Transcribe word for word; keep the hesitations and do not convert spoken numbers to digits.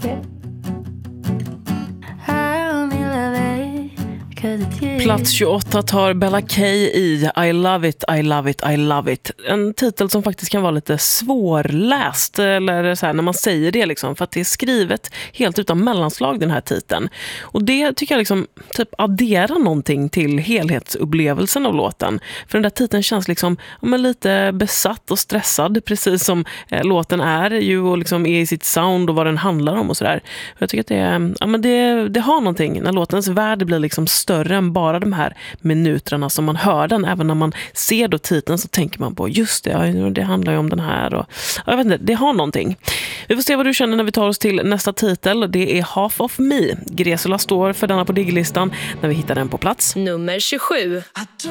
Plats tjugoåtta tar Bella K i I Love It, I Love It, I Love It. En titel som faktiskt kan vara lite svårläst eller så här, när man säger det liksom, för att det är skrivet helt utan mellanslag, den här titeln. Och det tycker jag liksom typ adderar någonting till helhetsupplevelsen av låten. För den där titeln känns liksom ja, men lite besatt och stressad, precis som eh, låten är ju och liksom är i sitt sound och vad den handlar om och sådär. Jag tycker att det, ja, men det, det har någonting när låtens värld blir liksom större än bara de här minuterna som man hör den. Även när man ser då titeln så tänker man på just det, ja, det handlar ju om den här. Och, jag vet inte, det har någonting. Vi får se vad du känner när vi tar oss till nästa titel. Det är Half of Me. Gresula står för denna på digglistan när vi hittar den på plats nummer tjugosju.